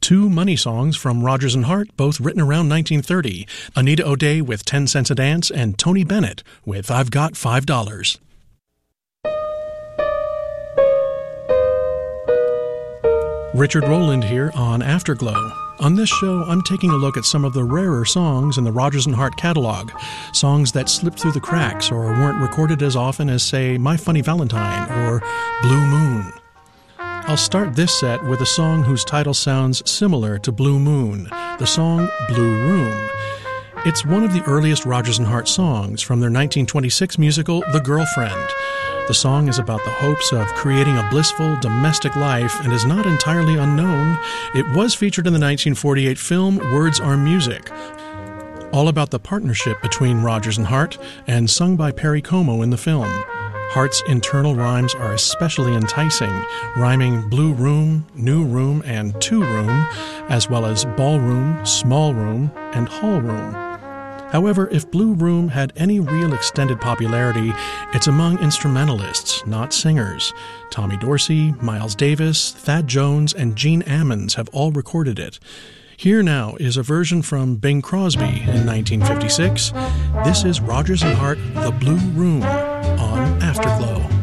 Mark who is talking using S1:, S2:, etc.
S1: Two money songs from Rodgers and Hart, both written around 1930. Anita O'Day with 10 Cents a Dance and Tony Bennett with I've Got $5. Richard Rowland here on Afterglow. On this show, I'm taking a look at some of the rarer songs in the Rodgers and Hart catalog, songs that slipped through the cracks or weren't recorded as often as, say, My Funny Valentine or Blue Moon. I'll start this set with a song whose title sounds similar to Blue Moon, the song Blue Room. It's one of the earliest Rodgers and Hart songs from their 1926 musical The Girlfriend. The song is about the hopes of creating a blissful domestic life and is not entirely unknown. It was featured in the 1948 film Words Are Music, all about the partnership between Rodgers and Hart and sung by Perry Como in the film. Hart's internal rhymes are especially enticing, rhyming blue room, new room, and two room, as well as ballroom, small room, and hall room. However, if Blue Room had any real extended popularity, it's among instrumentalists, not singers. Tommy Dorsey, Miles Davis, Thad Jones, and Gene Ammons have all recorded it. Here now is a version from Bing Crosby in 1956. This is Rodgers and Hart, The Blue Room, on Afterglow.